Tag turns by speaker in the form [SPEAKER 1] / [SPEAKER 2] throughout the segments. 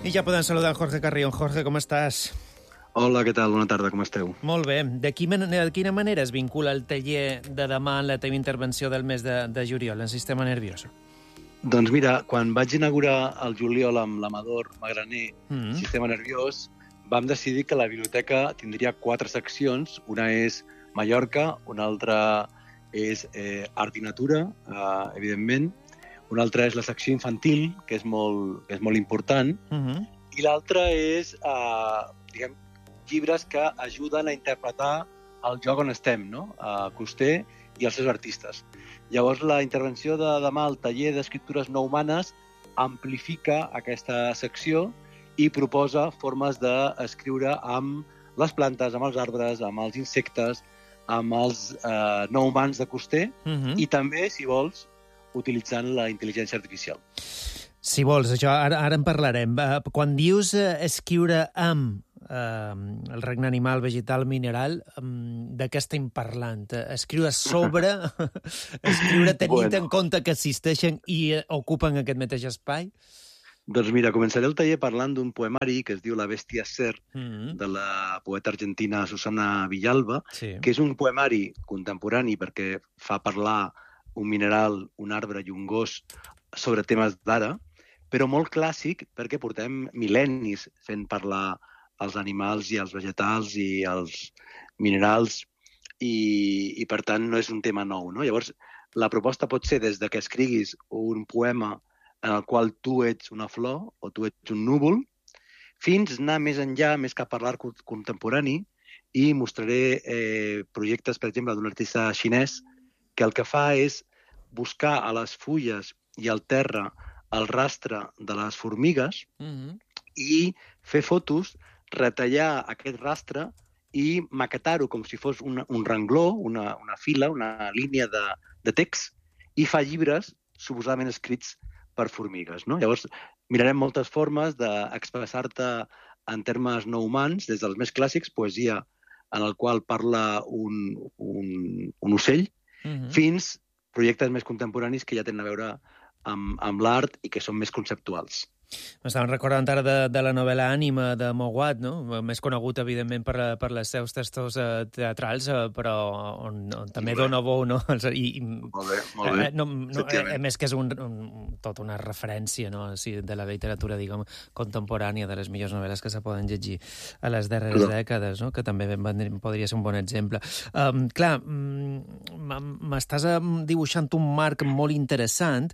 [SPEAKER 1] I ja podem saludar en Jorge Carrión. Jorge, com estàs?
[SPEAKER 2] Hola, què tal? Bona tarda, com esteu?
[SPEAKER 1] Molt bé. De quina manera es vincula el taller de demà en la teva intervenció del mes de juliol en sistema nervioso?
[SPEAKER 2] Doncs mira, quan vaig inaugurar el juliol amb l'Amador Magraner, Sistema Nerviós, vam decidir que la biblioteca tindria 4 seccions. Una és Mallorca, una altra és Art i Natura, evidentment. Una altra és la secció infantil, que és molt important. I l'altra és, llibres que ajuden a interpretar el joc on estem, no? Coster i els seus artistes. Llavors, la intervenció de demà al taller d'escriptures no humanes amplifica aquesta secció i proposa formes d'escriure amb les plantes, amb els arbres, amb els insectes, amb els no humans de Coster i també, si vols, utilitzant la intel·ligència artificial.
[SPEAKER 1] Si vols, això ara en parlarem. Quan dius escriure amb el regne animal, vegetal, mineral, de què estem parlant? Escriure sobre? Escriure tenint en compte que existeixen i ocupen aquest mateix espai?
[SPEAKER 2] Doncs mira, començaré el taller parlant d'un poemari que es diu La bèstia ser, de la poeta argentina Susana Villalba, que és un poemari contemporani perquè fa parlar un mineral, un arbre i un gos sobre temes d'ara, però molt clàssic perquè portem mil·lennis fent parlar els animals i els vegetals i els minerals i per tant no és un tema nou, no? Llavors, la proposta pot ser des de que escriguis un poema en el qual tu ets una flor o tu ets un núvol, fins anar més enllà, més cap a l'art contemporani, i mostraré projectes, per exemple, d'un artista xinès que el que fa és buscar a les fulles i al terra el rastre de les formigues i fer fotos, retallar aquest rastre i maquetar-ho com si fos un rengló, una fila, una línia de text, i fa llibres suposadament escrits per formigues, no? Llavors, mirarem moltes formes d'expressar-te en termes no humans, des dels més clàssics, poesia en el qual parla un ocell, fins projectes més contemporanis que ja tenen a veure amb l'art i que són més conceptuals.
[SPEAKER 1] M'estàvem recordant ara de la novel·la Ànima de Moguat, no? Més conegut, evidentment, per les seus textos teatrals, però on també dona bo, no?
[SPEAKER 2] Molt bé.
[SPEAKER 1] A més que és tot una referència, no? De la literatura, diguem, contemporània, de les millors novel·les que se poden llegir a les darreres dècades, no? Que també podria ser un bon exemple. Clar, m'estàs dibuixant un marc molt interessant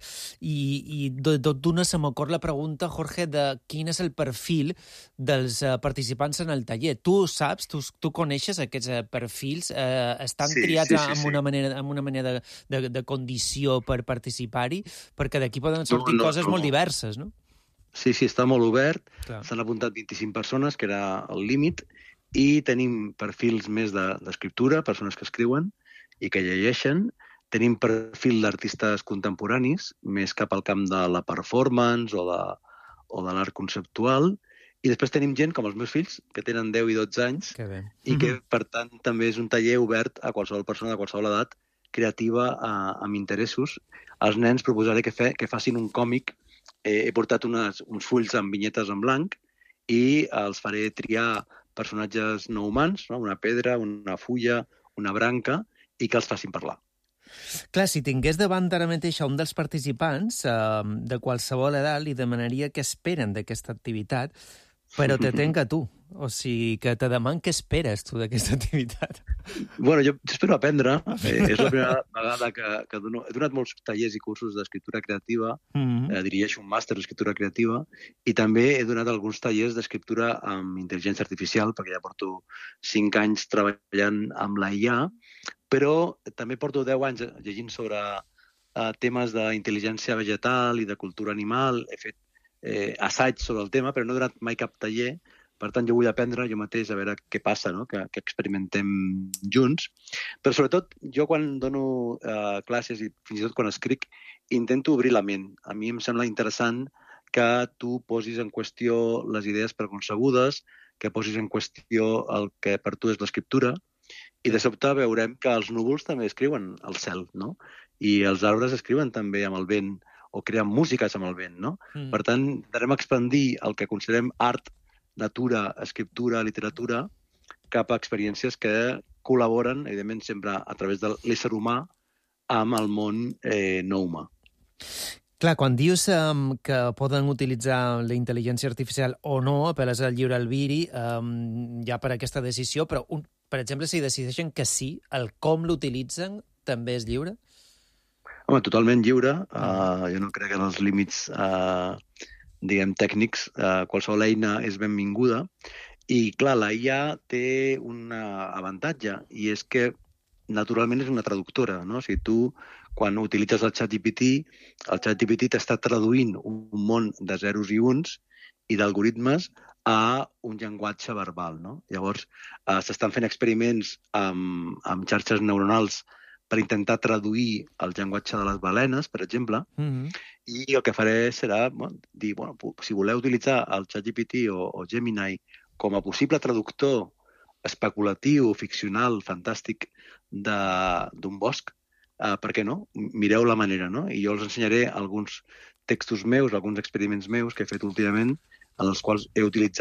[SPEAKER 1] i d'una se m'ocorre la pregunta, Jorge, de quin és el perfil dels participants en el taller. Tu saps, tu coneixes aquests perfils? Estan triats amb una manera de condició per participar-hi? Perquè d'aquí poden sortir coses molt diverses, no?
[SPEAKER 2] Sí, està molt obert. S'han apuntat 25 persones, que era el límit, i tenim perfils més d'escriptura, persones que escriuen i que llegeixen. Tenim perfil d'artistes contemporanis, més cap al camp de la performance o de l'art conceptual, i després tenim gent com els meus fills, que tenen 10 i 12 anys, i que, per tant, també és un taller obert a qualsevol persona de qualsevol edat creativa amb interessos. Als nens proposaré que facin un còmic. He portat uns fulls amb vinyetes en blanc i els faré triar personatges no humans, una pedra, una fulla, una branca, i que els facin parlar.
[SPEAKER 1] Clar, si tingués davant ara mateix un dels participants de qualsevol edat, li demanaria què esperen d'aquesta activitat, però te tenc a tu. O sigui, que te deman què esperes tu d'aquesta activitat.
[SPEAKER 2] Bueno, jo espero aprendre. És la primera vegada que dono... He donat molts tallers i cursos d'escriptura creativa, dirigeixo un màster d'escriptura creativa, i també he donat alguns tallers d'escriptura amb intel·ligència artificial, perquè ja porto 5 anys treballant amb la IA, però també porto 10 anys llegint sobre temes d'intel·ligència vegetal i de cultura animal. He fet assaig sobre el tema, però no he donat mai cap taller. Per tant, jo vull aprendre jo mateix a veure què passa, no? Que experimentem junts. Però sobretot, jo quan dono classes i fins i tot quan escric, intento obrir la ment. A mi em sembla interessant que tu posis en qüestió les idees preconcebudes, que posis en qüestió el que per tu és l'escriptura, i de sobte veurem que els núvols també escriuen al cel, no? I els arbres escriuen també amb el vent o creen músiques amb el vent, no? Per tant, intentarem expandir el que considerem art, natura, escriptura, literatura, cap a experiències que col·laboren, evidentment, sempre a través de l'ésser humà amb el món no humà.
[SPEAKER 1] Clar, quan dius que poden utilitzar la intel·ligència artificial o no, apel·les al lliure albiri, ja per aquesta decisió, però, per exemple, si decideixen que sí, el com l'utilitzen també és lliure?
[SPEAKER 2] Home, totalment lliure. Jo no crec que en els límits, diguem, tècnics, qualsevol eina és benvinguda. I, clar, la IA té un avantatge, i és que naturalment és una traductora, no? O sigui, tu, quan utilitzes el ChatGPT t'està traduint un món de zeros i uns i d'algoritmes a un llenguatge verbal, no? Llavors, s'estan fent experiments amb xarxes neuronals per intentar traduir el llenguatge de les balenes, per exemple, i el que faré serà dir, si voleu utilitzar el ChatGPT o Gemini com a possible traductor especulatiu, ficcional, fantàstic d'un bosc, per què no? Mireu la manera, no? I jo els ensenyaré alguns textos meus, alguns experiments meus que he fet últimament, en els quals he utilitzat